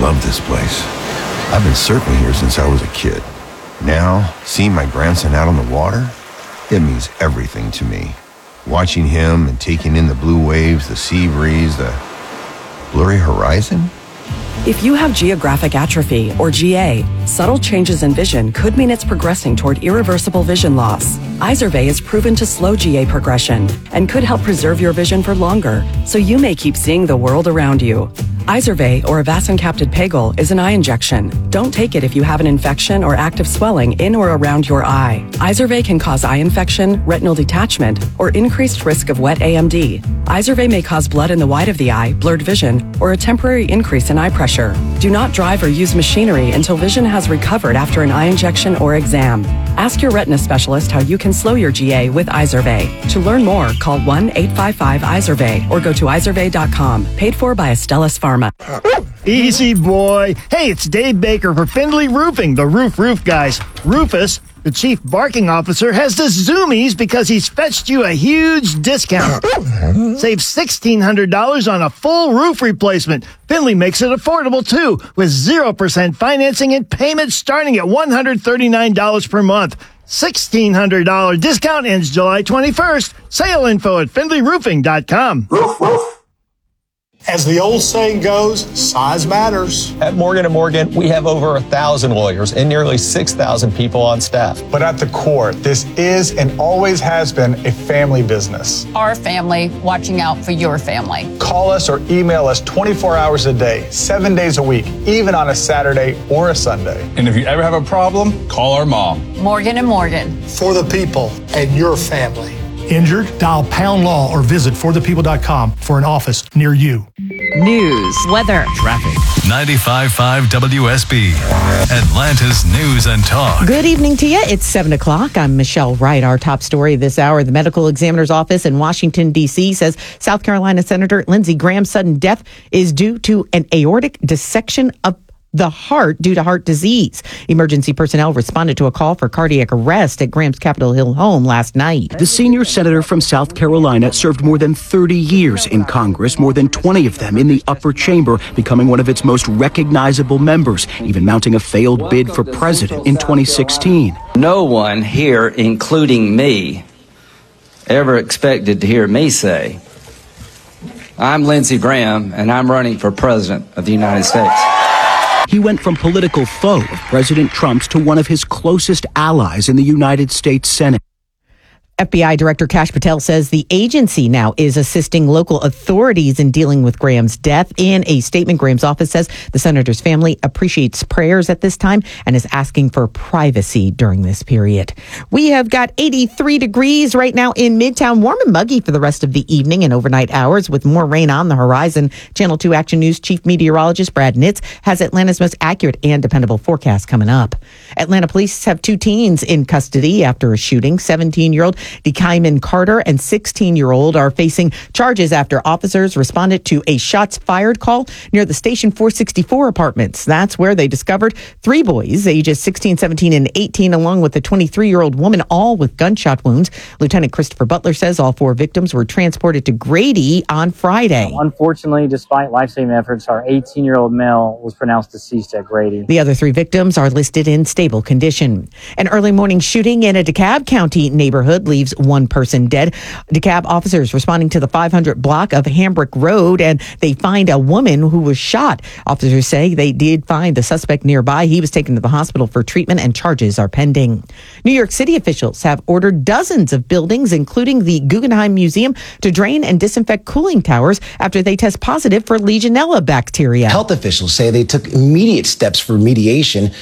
love this place. I've been surfing here since I was a kid. Now, seeing my grandson out on the water, it means everything to me. Watching him and taking in the blue waves, the sea breeze, the blurry horizon. If you have geographic atrophy, or GA, subtle changes in vision could mean it's progressing toward irreversible vision loss. Izervay is proven to slow GA progression and could help preserve your vision for longer, so you may keep seeing the world around you. Izervay, or avacincaptad pegol, is an eye injection. Don't take it if you have an infection or active swelling in or around your eye. Izervay can cause eye infection, retinal detachment, or increased risk of wet AMD. Izervay may cause blood in the white of the eye, blurred vision, or a temporary increase in eye pressure. Do not drive or use machinery until vision has recovered after an eye injection or exam. Ask your retina specialist how you can slow your GA with Izervay. To learn more, call 1-855-IZERVAY or go to izervay.com. Paid for by Astellas Pharma. Easy, boy. Hey, it's Dave Baker for Findlay Roofing, the roof guys. Rufus, the chief barking officer, has the zoomies because he's fetched you a huge discount. Save $1,600 on a full roof replacement. Findlay makes it affordable, too, with 0% financing and payments starting at $139 per month. $1,600 discount ends July 21st. Sale info at FindlayRoofing.com. As the old saying goes, size matters. At Morgan & Morgan, we have over 1,000 lawyers and nearly 6,000 people on staff. But at the core, this is and always has been a family business. Our family watching out for your family. Call us or email us 24 hours a day, 7 days a week, even on a Saturday or a Sunday. And if you ever have a problem, call our mom. Morgan & Morgan. For the people and your family. Injured? Dial Pound Law or visit forthepeople.com for an office near you. News, weather, traffic. 95.5 WSB, Atlanta's News and Talk. Good evening to you. It's 7 o'clock. I'm Michelle Wright. Our top story this hour, the medical examiner's office in Washington, D.C. says South Carolina Senator Lindsey Graham's sudden death is due to an aortic dissection of the heart due to heart disease. Emergency personnel responded to a call for cardiac arrest at Graham's Capitol Hill home last night. The senior senator from South Carolina served more than 30 years in Congress, more than 20 of them in the upper chamber, becoming one of its most recognizable members, even mounting a failed bid for president in 2016. No one here, including me, ever expected to hear me say, "I'm Lindsey Graham and I'm running for president of the United States." He went from political foe of President Trump's to one of his closest allies in the United States Senate. FBI Director Kash Patel says the agency now is assisting local authorities in dealing with Graham's death. In a statement, Graham's office says the senator's family appreciates prayers at this time and is asking for privacy during this period. We have got 83 degrees right now in Midtown, warm and muggy for the rest of the evening and overnight hours with more rain on the horizon. Channel 2 Action News Chief Meteorologist Brad Nitz has Atlanta's most accurate and dependable forecast coming up. Atlanta police have two teens in custody after a shooting. 17-year-old DeKyman Carter and 16-year-old are facing charges after officers responded to a shots fired call near the Station 464 apartments. That's where they discovered three boys, ages 16, 17, and 18, along with a 23-year-old woman, all with gunshot wounds. Lieutenant Christopher Butler says all four victims were transported to Grady on Friday. Unfortunately, despite life-saving efforts, our 18-year-old male was pronounced deceased at Grady. The other three victims are listed in stable condition. An early morning shooting in a DeKalb County neighborhood leaves one person dead. DeKalb officers responding to the 500 block of Hambrick Road, and they find a woman who was shot. Officers say they did find the suspect nearby. He was taken to the hospital for treatment and charges are pending. New York City officials have ordered dozens of buildings, including the Guggenheim Museum, to drain and disinfect cooling towers after they test positive for Legionella bacteria. Health officials say they took immediate steps for remediation